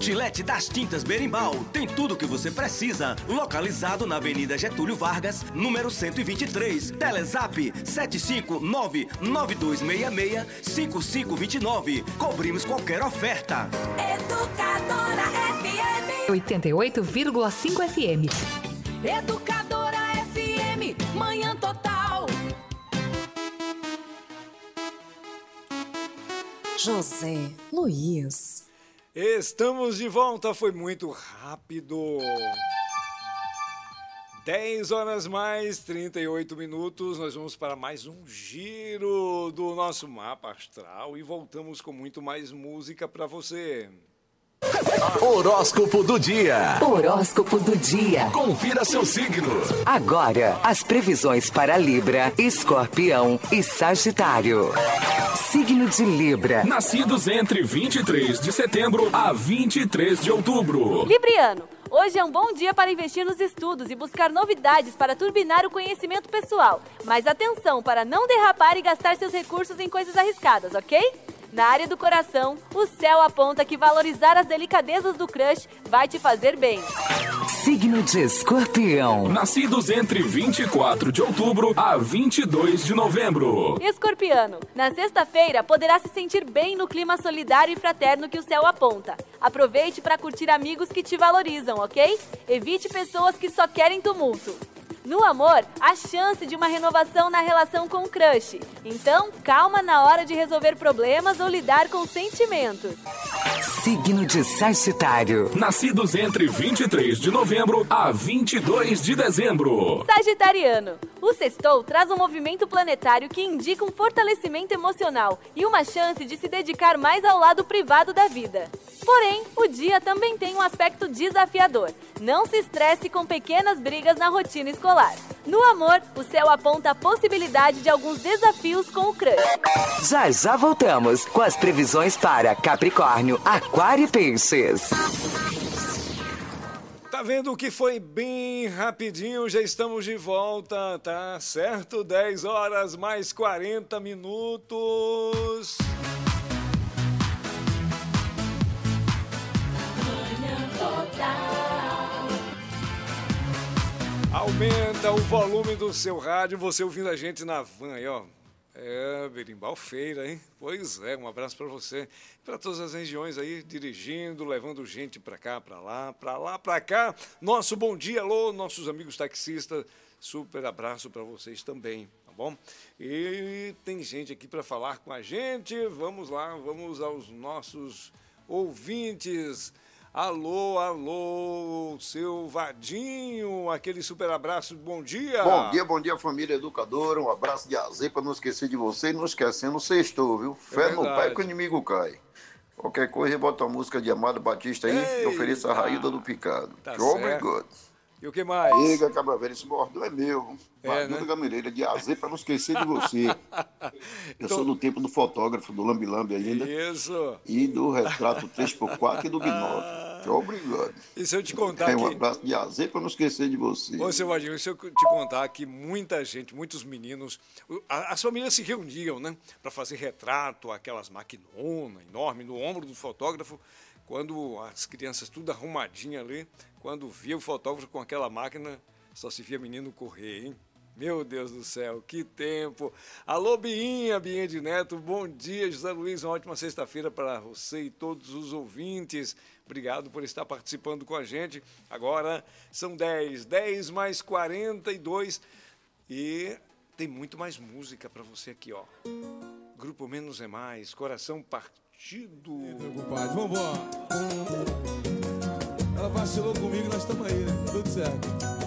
Outlet das Tintas Berimbau tem tudo o que você precisa. Localizado na Avenida Getúlio Vargas, número 123. Telezap 759-9266-5529. Cobrimos qualquer oferta. Educadora FM 88,5 FM. Educadora FM, manhã total. José Luiz. Estamos de volta, foi muito rápido. 10 horas mais 38 minutos, nós vamos para mais um giro do nosso mapa astral e voltamos com muito mais música para você. Horóscopo do dia. Horóscopo do dia. Confira seu signo. Agora, as previsões para Libra, Escorpião e Sagitário. Signo de Libra. Nascidos entre 23 de setembro a 23 de outubro. Libriano, hoje é um bom dia para investir nos estudos e buscar novidades para turbinar o conhecimento pessoal. Mas atenção para não derrapar e gastar seus recursos em coisas arriscadas, ok? Na área do coração, o céu aponta que valorizar as delicadezas do crush vai te fazer bem. Signo de Escorpião. Nascidos entre 24 de outubro a 22 de novembro. Escorpiano, na sexta-feira poderá se sentir bem no clima solidário e fraterno que o céu aponta. Aproveite para curtir amigos que te valorizam, ok? Evite pessoas que só querem tumulto. No amor, há chance de uma renovação na relação com o crush. Então, calma na hora de resolver problemas ou lidar com sentimentos. Signo de Sagitário. Nascidos entre 23 de novembro a 22 de dezembro. Sagitariano, o sextou traz um movimento planetário que indica um fortalecimento emocional e uma chance de se dedicar mais ao lado privado da vida. Porém, o dia também tem um aspecto desafiador. Não se estresse com pequenas brigas na rotina escolar. No amor, o céu aponta a possibilidade de alguns desafios com o crush. Já voltamos com as previsões para Capricórnio, Aquário e Peixes. Tá vendo que foi bem rapidinho, já estamos de volta, tá certo? 10 horas mais 40 minutos. Aumenta o volume do seu rádio, você ouvindo a gente na van aí, ó. É, Berimbau Feira, hein? Pois é, um abraço para você, para todas as regiões aí, dirigindo, levando gente para cá, para lá, para cá. Nosso bom dia, alô, nossos amigos taxistas, super abraço para vocês também, tá bom? E tem gente aqui para falar com a gente, vamos lá, vamos aos nossos ouvintes. Alô, alô, seu Vadinho, aquele super abraço, bom dia. Bom dia, família educadora, um abraço de azeite para não esquecer de você e não esquecendo o sextou, viu? Fé no pai que o inimigo cai. Qualquer coisa, bota a música de Amado Batista aí e ofereça a Raída do Picado. Tá obrigado. E o que mais? Liga, cabra velho, esse bordão é meu. Vadinho da Gamileira, de azeite para não esquecer de você. Eu sou do tempo do fotógrafo, do Lambi Lambi ainda. Isso. E do retrato 3x4 e do binóculo. Obrigado. E se eu te contar um abraço de azeite para não esquecer de você. Ô, seu Vadinho, se eu te contar que muita gente, muitos meninos, as famílias se reuniam, né, para fazer retrato, aquelas maquinonas enormes no ombro do fotógrafo, quando as crianças tudo arrumadinha ali, quando via o fotógrafo com aquela máquina, só se via menino correr, hein? Meu Deus do céu, que tempo! Alô, Biinha de Neto, bom dia, José Luiz, uma ótima sexta-feira para você e todos os ouvintes. Obrigado por estar participando com a gente. Agora são 10 mais 42 e tem muito mais música para você aqui, ó. Grupo Menos é Mais, Coração Partido. Compadre, vambora. Ela vacilou comigo, nós estamos aí, né? Tudo certo.